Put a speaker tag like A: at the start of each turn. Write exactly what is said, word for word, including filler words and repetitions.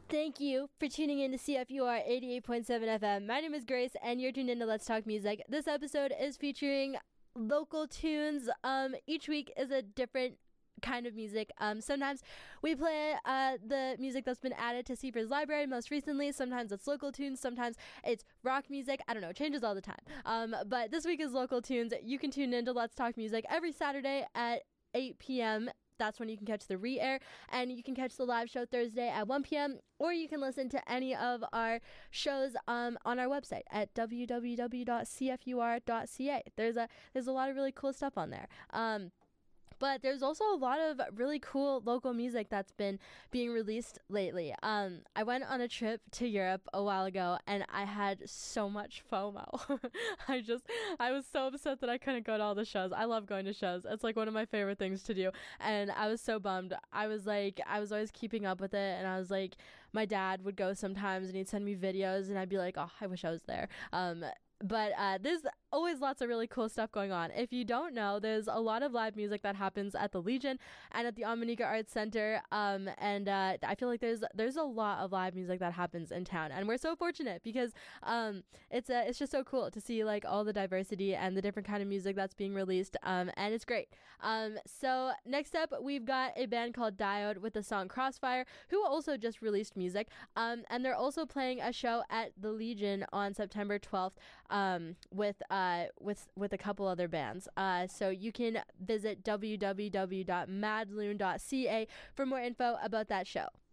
A: Thank you for tuning in to C F U R eighty-eight point seven F M. My name is Grace, and you're tuned in to Let's Talk Music. This episode is featuring local tunes. Um, each week is a different kind of music. Um, sometimes we play uh, the music that's been added to Seaford's library most recently. Sometimes it's local tunes. Sometimes it's rock music. I don't know. It changes all the time. Um, but this week is local tunes. You can tune in to Let's Talk Music every Saturday at eight p.m. That's when you can catch the re-air, and you can catch the live show Thursday at one p.m. or you can listen to any of our shows um, on our website at w w w dot c f u r dot c a. There's a there's a lot of really cool stuff on there. Um, But there's also a lot of really cool local music that's been being released lately. Um, I went on a trip to Europe a while ago, and I had so much FOMO. I just, I was so upset that I couldn't go to all the shows. I love going to shows. It's like one of my favorite things to do. And I was so bummed. I was like, I was always keeping up with it. And I was like, my dad would go sometimes and he'd send me videos and I'd be like, oh, I wish I was there. Um, But uh, there's always lots of really cool stuff going on. If you don't know, there's a lot of live music that happens at the Legion and at the Omanika Arts Center. Um, and uh, I feel like there's there's a lot of live music that happens in town. And we're so fortunate because um, it's uh, it's just so cool to see like all the diversity and the different kind of music that's being released. Um, and it's great. Um, so next up, we've got a band called Diode with the song Crossfire, who also just released music. Um, and they're also playing a show at the Legion on September twelfth. Um, with uh, with with a couple other bands. Uh, so you can visit w w w dot madloon dot c a for more info about that show.